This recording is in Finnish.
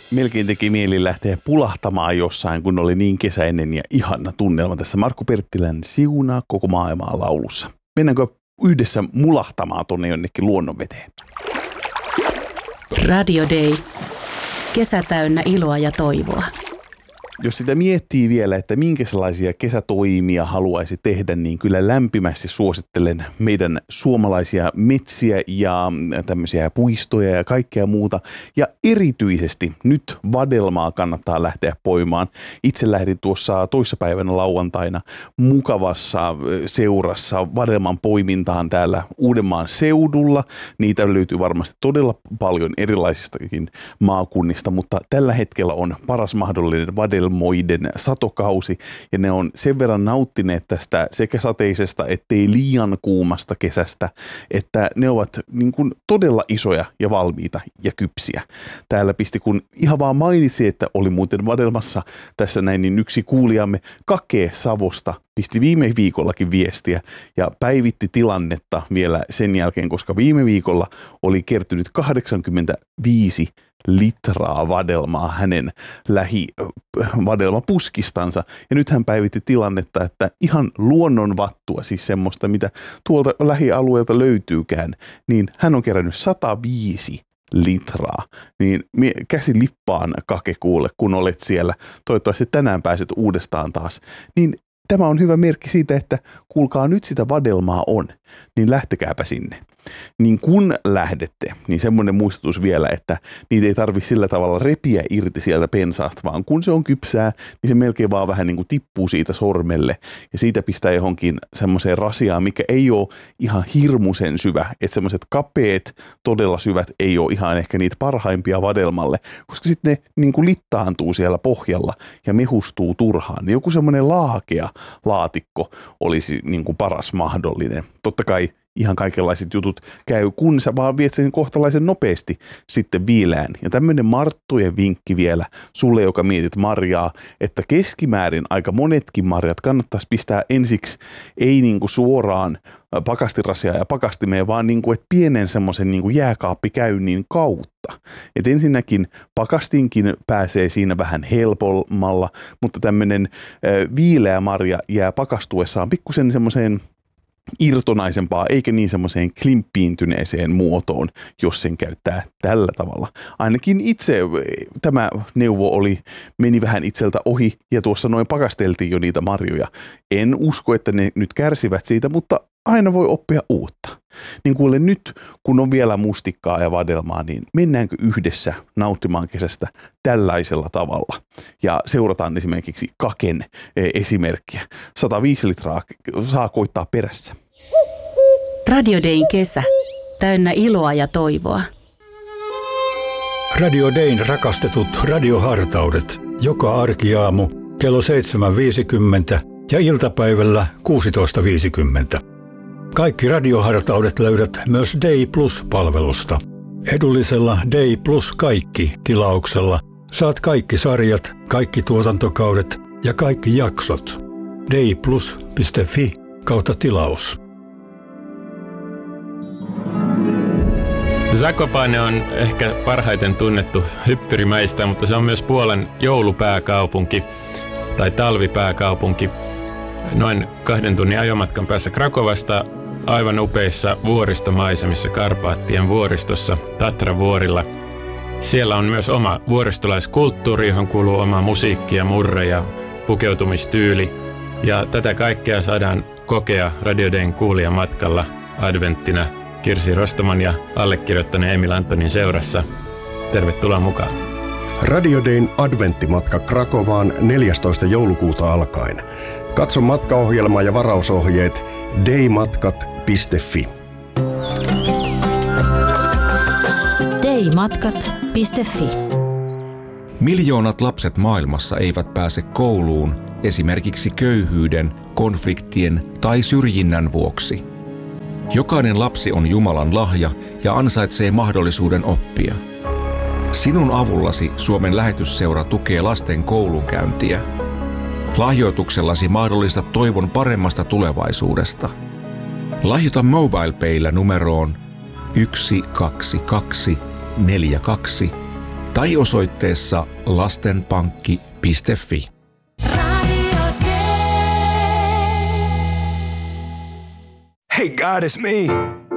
melkein teki mieli lähteä pulahtamaan jossain, kun oli niin kesäinen ja ihana tunnelma tässä Markku Perttilän Siunaa koko maailmaa -laulussa. Mennäänkö yhdessä mulahtamaan tuonne jonnekin luonnonveteen? Radio Day. Kesä täynnä iloa ja toivoa. Jos sitä miettii vielä, että minkälaisia kesätoimia haluaisi tehdä, niin kyllä lämpimästi suosittelen meidän suomalaisia metsiä ja tämmöisiä puistoja ja kaikkea muuta. Ja erityisesti nyt vadelmaa kannattaa lähteä poimaan. Itse lähdin tuossa toissapäivänä lauantaina mukavassa seurassa vadelman poimintaan täällä Uudenmaan seudulla. Niitä löytyy varmasti todella paljon erilaisistakin maakunnista, mutta tällä hetkellä on paras mahdollinen vadelmoiden satokausi, ja ne on sen verran nauttineet tästä sekä sateisesta ettei liian kuumasta kesästä, että ne ovat niin kuin todella isoja ja valmiita ja kypsiä. Täällä pisti, kun ihan vaan mainitsi, että oli muuten vadelmassa tässä näin, niin yksi kuulijamme Kake Savosta pisti viime viikollakin viestiä ja päivitti tilannetta vielä sen jälkeen, koska viime viikolla oli kertynyt 85 litraa vadelmaa hänen vadelmapuskistansa. Ja nyt hän päivitti tilannetta, että ihan luonnonvattua, siis semmoista, mitä tuolta lähialueelta löytyykään, niin hän on kerännyt 105 litraa. Niin käsi lippaan, Kake, kuule, kun olet siellä. Toivottavasti tänään pääset uudestaan taas. Niin tämä on hyvä merkki siitä, että kuulkaa, nyt sitä vadelmaa on, niin lähtekääpä sinne. Niin kun lähdette, niin semmoinen muistutus vielä, että niitä ei tarvitse sillä tavalla repiä irti sieltä pensaasta, vaan kun se on kypsää, niin se melkein vaan vähän niin kuin tippuu siitä sormelle ja siitä pistää johonkin semmoiseen rasiaan, mikä ei ole ihan hirmuisen syvä, että semmoiset kapeet, todella syvät ei ole ihan ehkä niitä parhaimpia vadelmalle, koska sitten ne niin kuin littaantuu siellä pohjalla ja mehustuu turhaan. Niin joku semmoinen laakea laatikko olisi niin kuin paras mahdollinen. Totta kai ihan kaikenlaiset jutut käy, kun sä vaan viet sen kohtalaisen nopeasti sitten viileään. Ja tämmöinen Marttujen vinkki vielä sulle, joka mietit marjaa, että keskimäärin aika monetkin marjat kannattaisi pistää ensiksi ei niinku suoraan pakastirasiaa ja pakastimeen, vaan niinku, että pienen semmoisen niinku jääkaappikäynnin kautta. Et ensinnäkin pakastinkin pääsee siinä vähän helpommalla, mutta tämmöinen viileä marja jää pakastuessaan pikkusen semmoiseen irtonaisempaa, eikä niin semmoiseen klimppiintyneeseen muotoon, jos sen käyttää tällä tavalla. Ainakin itse tämä neuvo meni vähän itseltä ohi, ja tuossa noin pakasteltiin jo niitä marjoja. En usko, että ne nyt kärsivät siitä, mutta aina voi oppia uutta. Niin kuule, nyt kun on vielä mustikkaa ja vadelmaa, niin mennäänkö yhdessä nauttimaan kesästä tällaisella tavalla? Ja seurataan esimerkiksi Kaken esimerkkiä. 105 litraa saa koittaa perässä. Radio Dayn kesä. Täynnä iloa ja toivoa. Radio Dayn rakastetut radiohartaudet. Joka arkiaamu kello 7.50 ja iltapäivällä 16.50. Kaikki radiohartaudet löydät myös Day Plus-palvelusta. Edullisella Day Plus kaikki -tilauksella saat kaikki sarjat, kaikki tuotantokaudet ja kaikki jaksot. dayplus.fi/tilaus. Zakopane on ehkä parhaiten tunnettu hyppyrimäistä, mutta se on myös Puolan joulupääkaupunki tai talvipääkaupunki. Noin 2 tunnin ajomatkan päässä Krakovasta, aivan upeissa vuoristomaisemissa Karpaattien vuoristossa Tatra-vuorilla. Siellä on myös oma vuoristolaiskulttuuri, johon kuuluu oma musiikki ja murre ja pukeutumistyyli. Ja tätä kaikkea saadaan kokea Radio Dayn kuulijamatkalla adventtina Kirsi Rostaman ja allekirjoittaneen Emil Antonin seurassa. Tervetuloa mukaan. Radio Dayn adventtimatka Krakovaan 14. joulukuuta alkaen. Katso matkaohjelma ja varausohjeet daymatkat.fi. daymatkat.fi. Miljoonat lapset maailmassa eivät pääse kouluun esimerkiksi köyhyyden, konfliktien tai syrjinnän vuoksi. Jokainen lapsi on Jumalan lahja ja ansaitsee mahdollisuuden oppia. Sinun avullasi Suomen lähetysseura tukee lasten koulunkäyntiä. Lahjoituksellasi mahdollistat toivon paremmasta tulevaisuudesta. Lahjoita MobilePaylla numeroon 12242 tai osoitteessa lastenpankki.fi. Hey God, it's me.